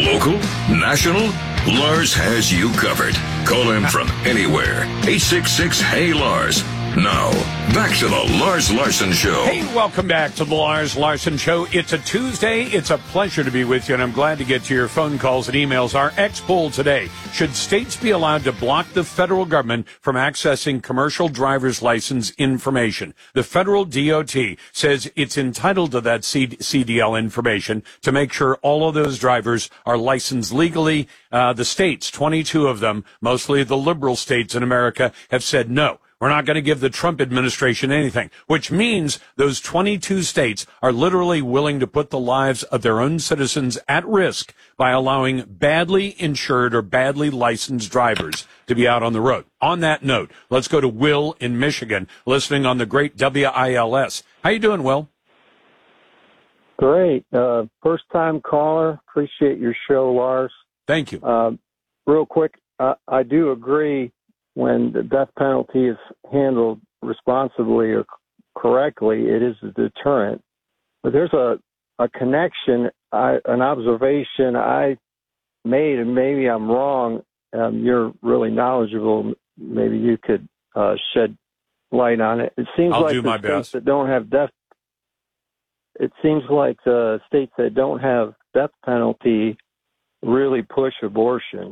Local, national, Lars has you covered. Call him from anywhere. 866-HEY-LARS. Now, back to the Lars Larson Show. Hey, welcome back to the Lars Larson Show. It's a Tuesday. It's a pleasure to be with you, and I'm glad to get to your phone calls and emails. Our X poll today: should states be allowed to block the federal government from accessing commercial driver's license information? The federal DOT says it's entitled to that CDL information to make sure all of those drivers are licensed legally. The states, 22 of them, mostly the liberal states in America, have said no. We're not going to give the Trump administration anything, which means those 22 states are literally willing to put the lives of their own citizens at risk by allowing badly insured or badly licensed drivers to be out on the road. On that note, let's go to Will in Michigan, listening on the great WILS. How you doing, Will? Great. First-time caller. Appreciate your show, Lars. Thank you. Real quick, I do agree when the death penalty is handled responsibly or correctly, it is a deterrent. But there's a connection, an observation I made, and maybe I'm wrong. You're really knowledgeable. Maybe you could shed light on it. It seems I'll like do the my states best. that don't have death. It seems like the states that don't have death penalty really push abortion.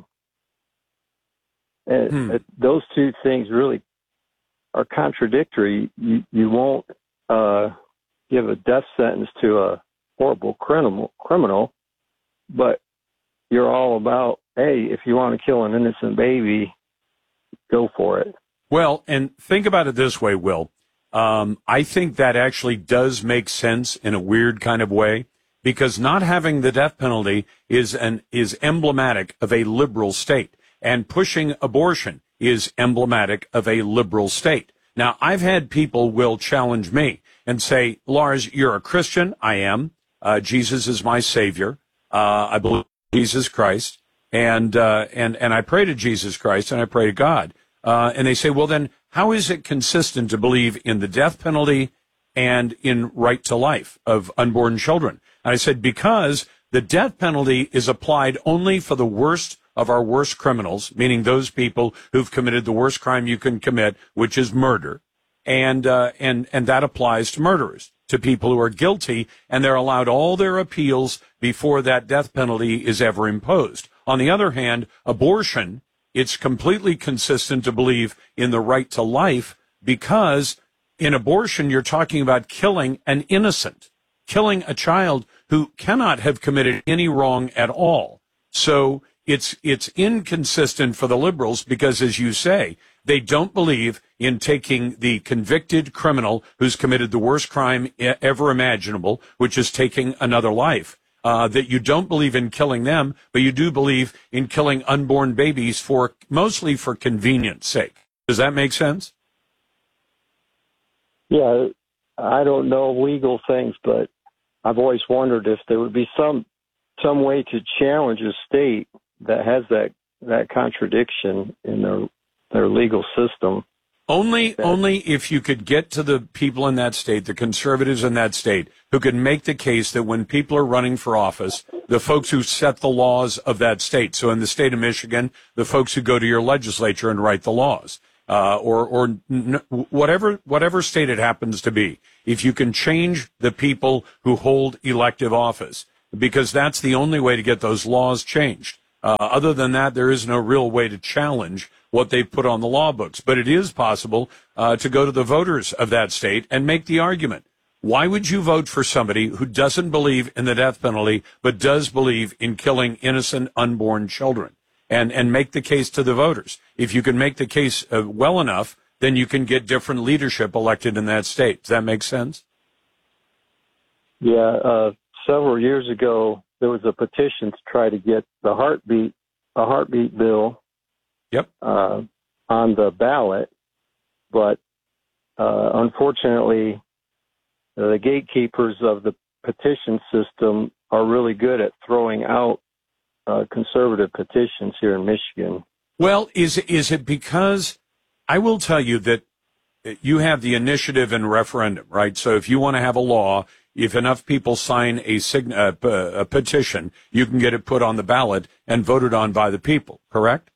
And those two things really are contradictory. You won't give a death sentence to a horrible criminal, but you're all about, hey, if you want to kill an innocent baby, go for it. Well, and think about it this way, Will. I think that actually does make sense in a weird kind of way, because not having the death penalty is emblematic of a liberal state. And pushing abortion is emblematic of a liberal state. Now, I've had people will challenge me and say, Lars, you're a Christian. I am. Jesus is my Savior. I believe in Jesus Christ. And I pray to Jesus Christ and I pray to God. And they say, well, then how is it consistent to believe in the death penalty and in right to life of unborn children? And I said, because the death penalty is applied only for the worst of our worst criminals, meaning those people who've committed the worst crime you can commit, which is murder. And that applies to murderers, to people who are guilty, and they're allowed all their appeals before that death penalty is ever imposed. On the other hand, abortion, it's completely consistent to believe in the right to life, because in abortion, you're talking about killing an innocent, killing a child who cannot have committed any wrong at all. So it's inconsistent for the liberals because, as you say, they don't believe in taking the convicted criminal who's committed the worst crime ever imaginable, which is taking another life. That you don't believe in killing them, but you do believe in killing unborn babies mostly for convenience sake. Does that make sense? Yeah, I don't know legal things, but I've always wondered if there would be some way to challenge a state that has that contradiction in their legal system. Only if you could get to the people in that state, the conservatives in that state, who can make the case that when people are running for office, the folks who set the laws of that state, so in the state of Michigan, the folks who go to your legislature and write the laws, or whatever state it happens to be, if you can change the people who hold elective office, because that's the only way to get those laws changed. Other than that, there is no real way to challenge what they've put on the law books. But it is possible to go to the voters of that state and make the argument. Why would you vote for somebody who doesn't believe in the death penalty but does believe in killing innocent unborn children? And make the case to the voters. If you can make the case well enough, then you can get different leadership elected in that state. Does that make sense? Yeah, several years ago, there was a petition to try to get a heartbeat bill on the ballot, but unfortunately, the gatekeepers of the petition system are really good at throwing out conservative petitions here in Michigan. Well, is it because I will tell you that you have the initiative and referendum, right? So if you want to have a law, if enough people sign a petition, you can get it put on the ballot and voted on by the people, correct?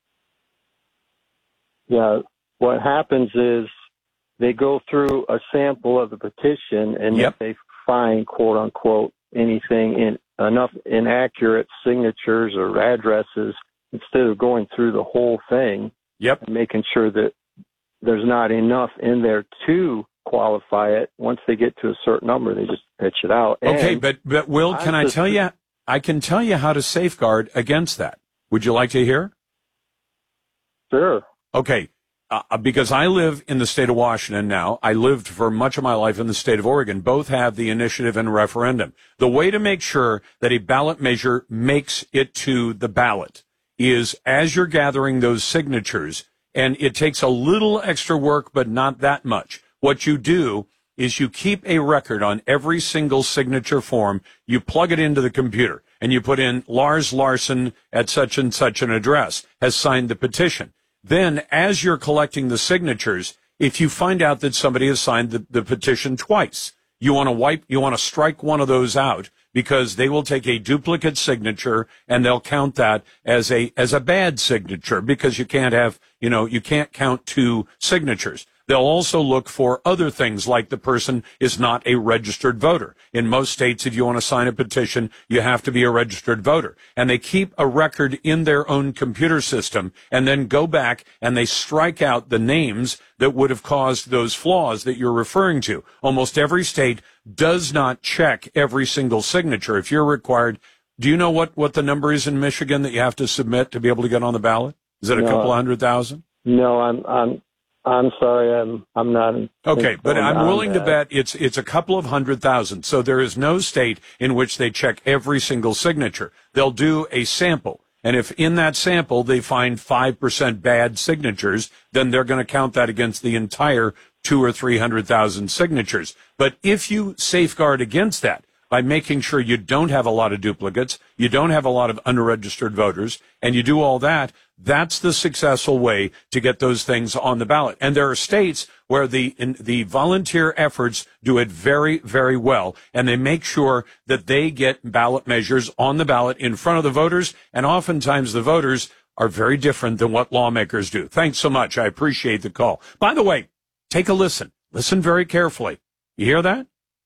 Yeah. What happens is they go through a sample of the petition, and if they find, quote unquote, anything enough inaccurate signatures or addresses, instead of going through the whole thing, and making sure that there's not enough in there to qualify it, once they get to a certain number, they just pitch it out. Okay, but Will, can I tell you? I can tell you how to safeguard against that. Would you like to hear? Sure. Okay. Because I live in the state of Washington now, I lived for much of my life in the state of Oregon. Both have the initiative and referendum. The way to make sure that a ballot measure makes it to the ballot is, as you're gathering those signatures, and it takes a little extra work, but not that much. What you do is you keep a record on every single signature form. You plug it into the computer, and you put in Lars Larson at such and such an address has signed the petition. Then, as you're collecting the signatures, if you find out that somebody has signed the petition twice, you want to strike one of those out, because they will take a duplicate signature and they'll count that as a bad signature, because you can't count two signatures. They'll also look for other things, like the person is not a registered voter. In most states, if you want to sign a petition, you have to be a registered voter. And they keep a record in their own computer system and then go back and they strike out the names that would have caused those flaws that you're referring to. Almost every state does not check every single signature. If you're required, do you know what the number is in Michigan that you have to submit to be able to get on the ballot? Is it a couple 100,000? No, I'm sorry, I'm not. Okay, but I'm willing to bet it's a couple of 100,000. So there is no state in which they check every single signature. They'll do a sample. And if in that sample they find 5% bad signatures, then they're going to count that against the entire 200,000 or 300,000 signatures. But if you safeguard against that by making sure you don't have a lot of duplicates, you don't have a lot of unregistered voters, and you do all that, that's the successful way to get those things on the ballot. And there are states where the volunteer efforts do it very, very well, and they make sure that they get ballot measures on the ballot in front of the voters, and oftentimes the voters are very different than what lawmakers do. Thanks so much. I appreciate the call. By the way, take a listen. Listen very carefully. You hear that?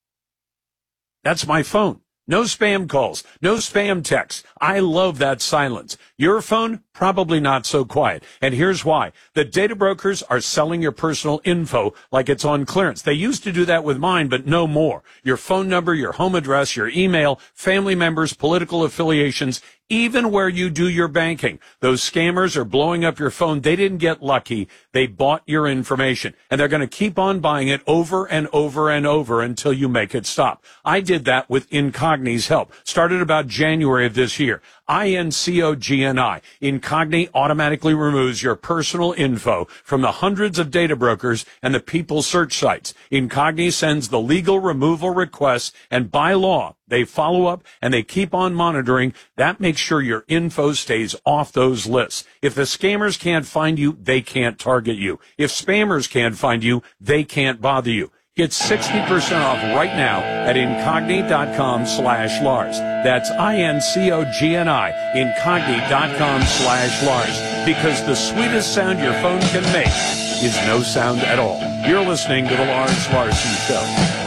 That's my phone. No spam calls, no spam texts. I love that silence. Your phone, probably not so quiet. And here's why. The data brokers are selling your personal info like it's on clearance. They used to do that with mine, but no more. Your phone number, your home address, your email, family members, political affiliations, even where you do your banking. Those scammers are blowing up your phone. They didn't get lucky. They bought your information, and they're going to keep on buying it over and over and over until you make it stop. I did that with Incogni's help. Started about January of this year. INCOGNI. Incogni automatically removes your personal info from the hundreds of data brokers and the people search sites. Incogni sends the legal removal requests, and by law, they follow up and they keep on monitoring. That makes sure your info stays off those lists. If the scammers can't find you, they can't target you. If spammers can't find you, they can't bother you. Get 60% off right now at Incogni.com/Lars. That's INCOGNI, Incogni.com/Lars. Because the sweetest sound your phone can make is no sound at all. You're listening to The Lars Larson Show.